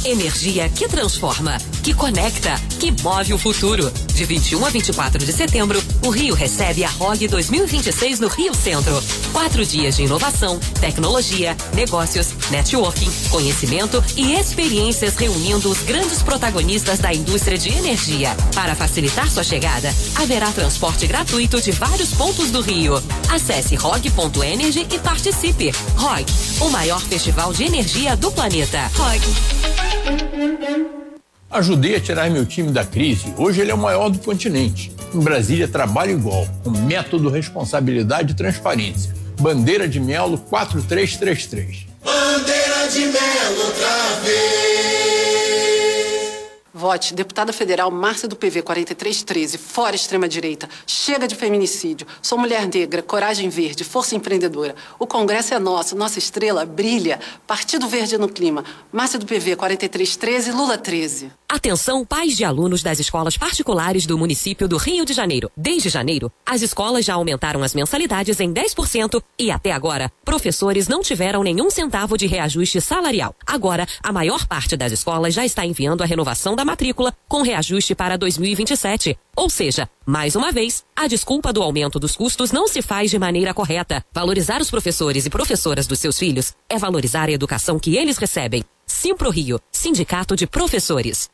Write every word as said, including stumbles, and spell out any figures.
Energia que transforma, que conecta, que move o futuro. De vinte e um a vinte e quatro de setembro, o Rio recebe a R O G dois mil e vinte e seis no Rio Centro. Quatro dias de inovação, tecnologia, negócios, networking, conhecimento e experiências reunindo os grandes protagonistas da indústria de energia. Para facilitar sua chegada, haverá transporte gratuito de vários pontos do Rio. Acesse rog ponto energy e participe. R O G, o maior festival de energia do planeta. R O G. Ajudei a tirar meu time da crise. Hoje ele é o maior do continente. Em Brasília, trabalho igual, com método, responsabilidade e transparência. Bandeira de Melo quatro três três três. Bandeira de Melo outra vez. Vote deputada federal Márcia do P V quarenta e três treze, fora extrema-direita. Chega de feminicídio. Sou mulher negra, coragem verde, força empreendedora. O Congresso é nosso, nossa estrela brilha. Partido Verde no clima. Márcia do P V quarenta e três treze, Lula treze. Atenção, pais de alunos das escolas particulares do município do Rio de Janeiro. Desde janeiro, as escolas já aumentaram as mensalidades em dez por cento e até agora, professores não tiveram nenhum centavo de reajuste salarial. Agora, a maior parte das escolas já está enviando a renovação da matrícula com reajuste para dois mil e vinte e sete. Ou seja, mais uma vez, a desculpa do aumento dos custos não se faz de maneira correta. Valorizar os professores e professoras dos seus filhos é valorizar a educação que eles recebem. Simpro Rio, Sindicato de Professores.